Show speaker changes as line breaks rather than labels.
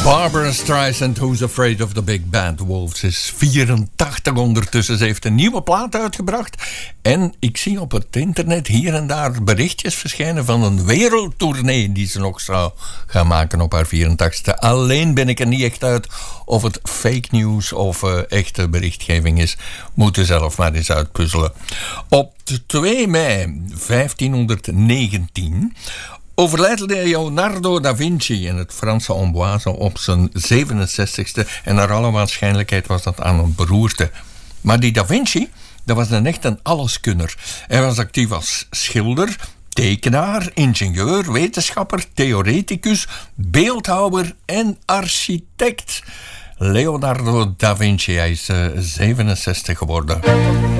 Barbara Streisand, Who's Afraid of the Big Bad Wolves, is 84 ondertussen. Ze heeft een nieuwe plaat uitgebracht. En ik zie op het internet hier en daar berichtjes verschijnen van een wereldtournee die ze nog zou gaan maken op haar 84ste. Alleen ben ik er niet echt uit of het fake news of echte berichtgeving is. Moeten zelf maar eens uitpuzzelen. Op 2 mei 1519... overlijdt Leonardo da Vinci in het Franse Amboise op zijn 67ste. En naar alle waarschijnlijkheid was dat aan een beroerte. Maar die da Vinci, dat was echt een alleskunner. Hij was actief als schilder, tekenaar, ingenieur, wetenschapper, theoreticus, beeldhouwer en architect. Leonardo da Vinci, hij is 67 geworden.